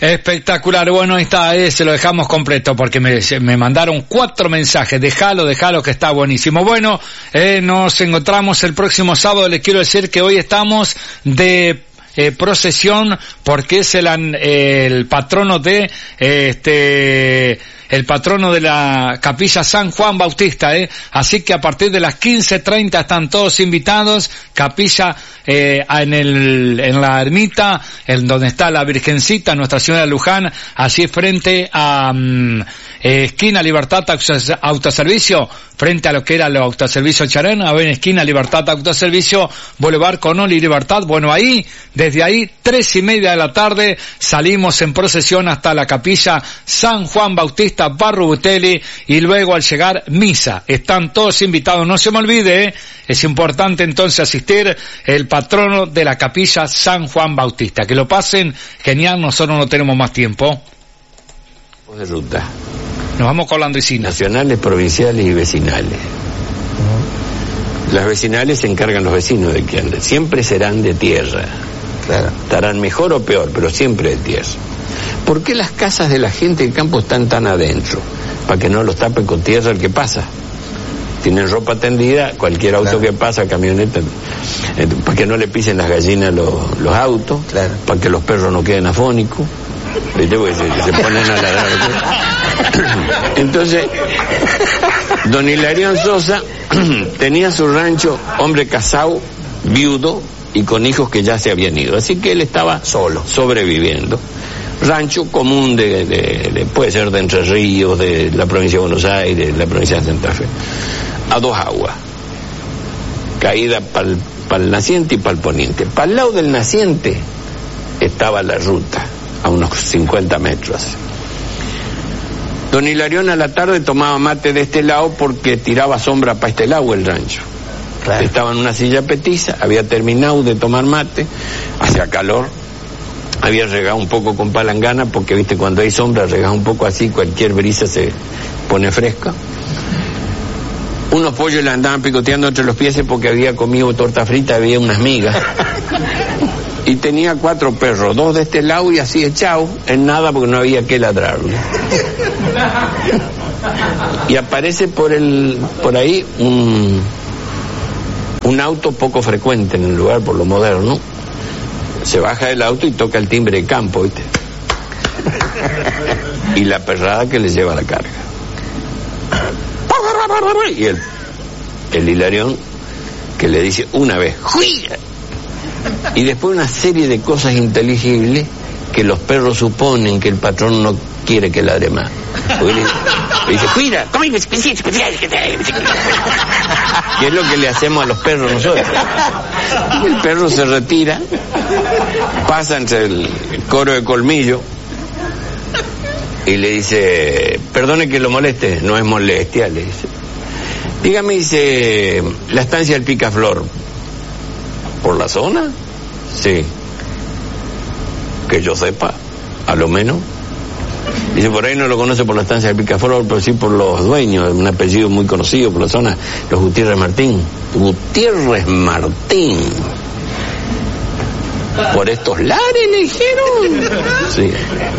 Espectacular, bueno, ahí está, se lo dejamos completo porque me mandaron 4 mensajes, dejalo que está buenísimo. Bueno, nos encontramos el próximo sábado. Les quiero decir que hoy estamos de procesión porque es el patrono de el patrono de la Capilla San Juan Bautista, así que a partir de las 15:30 están todos invitados. Capilla en la ermita, en donde está la Virgencita, Nuestra Señora de Luján, allí frente a esquina Libertad Autoservicio, frente a lo que era el autoservicio Charén, a ver, esquina Libertad Autoservicio, Boulevard Conol y Libertad. Bueno, desde ahí 3:30 de la tarde salimos en procesión hasta la Capilla San Juan Bautista, Barro Butelli, y luego al llegar misa. Están todos invitados, no se me olvide, es importante entonces asistir, el patrono de la Capilla San Juan Bautista. Que lo pasen genial, nosotros no tenemos más tiempo. De ruta. Nos vamos con la Andresina. Nacionales, provinciales y vecinales. Las vecinales se encargan los vecinos de que anden. Siempre serán de tierra. Claro. Estarán mejor o peor, pero siempre de tierra. ¿Por qué las casas de la gente del campo están tan adentro? Para que no los tapen con tierra el que pasa. Tienen ropa tendida, cualquier auto que pasa, camioneta, para que no le pisen las gallinas los autos, para que los perros no queden afónicos, ¿viste? Porque se ponen a ladrar. Entonces, don Hilarión Sosa tenía su rancho, hombre casado, viudo y con hijos que ya se habían ido, así que él estaba solo, sobreviviendo. Rancho común puede ser de Entre Ríos, de la provincia de Buenos Aires, de la provincia de Santa Fe, a 2 aguas, caída para el naciente y para el poniente. Para el lado del naciente estaba la ruta, a unos 50 metros. Don Hilarión a la tarde tomaba mate de este lado porque tiraba sombra para este lado el rancho. Claro. Estaba en una silla petiza, había terminado de tomar mate, hacía calor, había regado un poco con palangana porque, viste, cuando hay sombra regás un poco así, cualquier brisa se pone fresca. Unos pollos le andaban picoteando entre los pies porque había comido torta frita, había unas migas. Y tenía 4 perros, 2 de este lado y así echados en nada porque no había que ladrarle. Y aparece por ahí un auto poco frecuente en el lugar por lo moderno. Se baja del auto y toca el timbre de campo, ¿viste? Y la perrada que le lleva la carga. Y el Hilarión que le dice una vez ¡juía! Y después una serie de cosas inteligibles que los perros suponen que el patrón no quiere que ladre más. Le dice ¡cuida! Que es lo que le hacemos a los perros nosotros. El perro se retira, pasa entre el coro de colmillo y le dice, perdone que lo moleste, no es molestia, le dice. Dígame, dice, la estancia del Picaflor, ¿por la zona? Sí. Que yo sepa, a lo menos. Dice, por ahí no lo conoce por la estancia del Picaflor, pero sí por los dueños, un apellido muy conocido por la zona, los Gutiérrez Martín. Gutiérrez Martín. ¿Por estos lares le dijeron? Sí.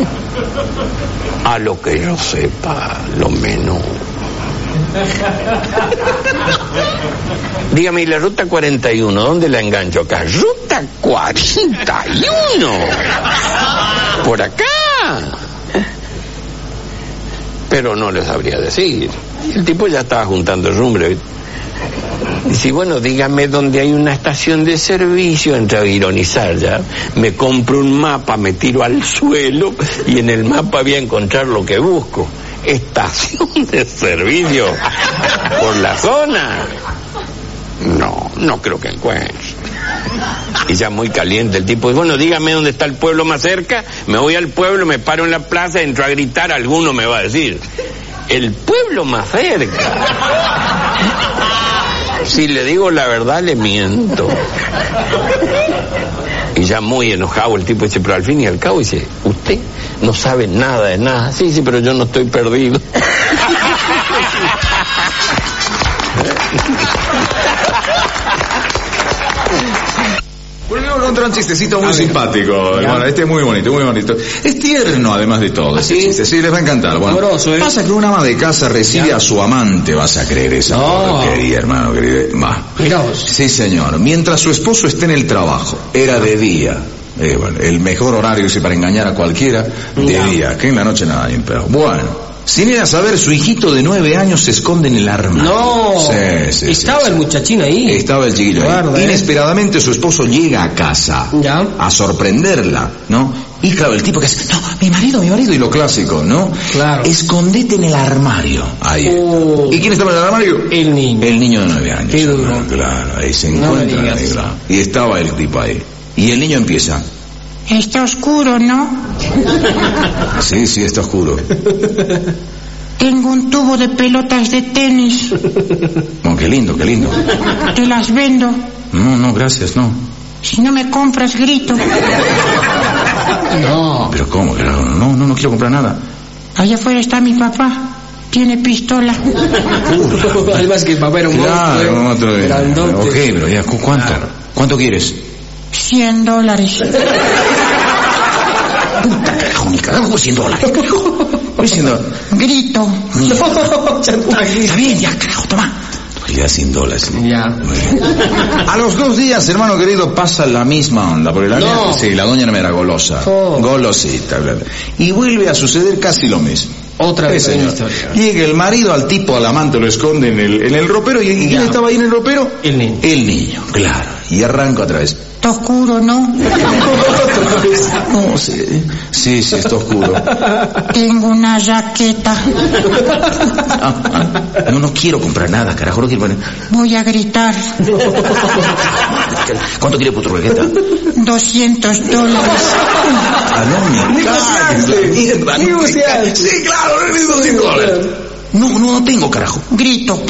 A lo que yo sepa, lo menos. Dígame, ¿y la ruta 41, dónde la engancho acá? ¡Ruta 41! ¡Por acá! Pero no les sabría decir. El tipo ya estaba juntando el rumbre. Dice, bueno, dígame dónde hay una estación de servicio. Entra a ironizar ya. Me compro un mapa, me tiro al suelo y en el mapa voy a encontrar lo que busco. Estación de servicio por la zona. No creo que encuentre. Y ya muy caliente el tipo, bueno, dígame dónde está el pueblo más cerca. Me voy al pueblo, me paro en la plaza, entro a gritar, alguno me va a decir, el pueblo más cerca. Si le digo la verdad, le miento. Y ya muy enojado el tipo dice, pero al fin y al cabo dice, usted no sabe nada de nada. Sí, pero yo no estoy perdido. Bueno, encontré un chistecito muy simpático, hermano. Este es muy bonito, muy bonito. Es tierno, además de todo. Ese chiste, sí, les va a encantar. Bueno, amoroso, ¿eh? Pasa que una ama de casa recibe a su amante, vas a creer esa porquería, hermano, querido. Mirá vos. Sí, señor. Mientras su esposo esté en el trabajo, era de día. Bueno, el mejor horario para engañar a cualquiera, de día, que en la noche nada, pero bueno, sin ir a saber, su hijito de 9 años se esconde en el armario. No, sí, ¿estaba el muchachín ahí? Estaba el chiquillo ahí. Inesperadamente su esposo llega a casa a sorprenderla, ¿no? Y claro, el tipo que dice, no, mi marido, y lo clásico, ¿no? Claro. Escondete en el armario. Ahí. ¿Y quién estaba en el armario? El niño. El niño de 9 años. Qué duro. Claro, ahí se encuentra. Y estaba el tipo ahí. Y el niño empieza. Está oscuro, ¿no? Sí, está oscuro. Tengo un tubo de pelotas de tenis. Oh, qué lindo. Te las vendo. No, gracias, no. Si no me compras, grito. No. ¿Pero cómo? No quiero comprar nada. Allá afuera está mi papá. Tiene pistola. Además que el papá era un monstruo. Ok, pero ya, ¿cuánto? Claro. ¿Cuánto quieres? $100. Puta carajo, ni carajo, $100. Diciendo, grito. Está bien, ya, carajo, toma. Le da $100. Ya. A los 2 días, hermano querido, pasa la misma onda. Porque la doña no era golosa. Golosita, bla, bla. Y vuelve a suceder casi lo mismo. Otra vez señor. Llega el marido al tipo, al amante, lo esconde en el ropero. ¿Y quién estaba ahí en el ropero? El niño. El niño, claro. Y arranca otra vez. Está oscuro, ¿no? No, sí, está oscuro. Tengo una raqueta. No quiero comprar nada, carajo, no quiero poner. Voy a gritar. ¿Cuánto quiere por tu raqueta? $200. No me caes. Sí, claro, $200. No tengo, carajo. Grito.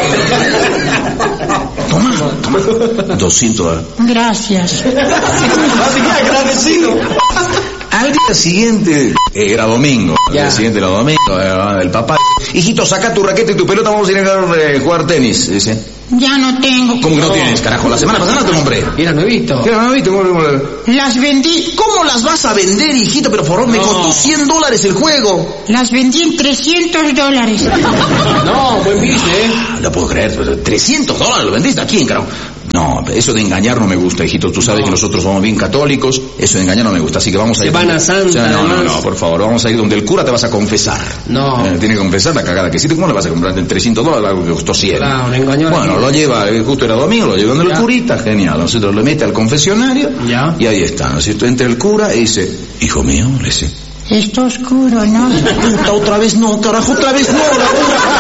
Toma. $200. Gracias. Agradecido. Al día siguiente, era domingo. Al día siguiente era domingo. El papá, hijito, saca tu raqueta y tu pelota, vamos a ir a jugar tenis. Dice. Ya no tengo. ¿Cómo que no tienes, carajo? La semana pasada te compré. Era nuevito. Las vendí. ¿Cómo las vas a vender, hijito? Pero por favor, me costó $100 el juego. Las vendí en $300. No, buen business, No puedo creer, $300 lo vendiste. ¿A quién, carajo? No, eso de engañar no me gusta, hijito. Tú sabes que nosotros somos bien católicos. Eso de engañar no me gusta, así que vamos a ir. Semana Santa. No, por favor, vamos a ir donde el cura te vas a confesar. No. Tiene que confesar la cagada que hiciste. ¿Cómo le vas a comprar en $300 algo que costó 100? Claro, engañó. Bueno, lo lleva, justo era domingo, lo lleva donde el curita, genial. Nosotros lo mete al confesionario y ahí está, ¿no es cierto? Entra el cura y dice, hijo mío, le dice. Está oscuro, ¿no? Puta, otra vez no, carajo, otra vez no.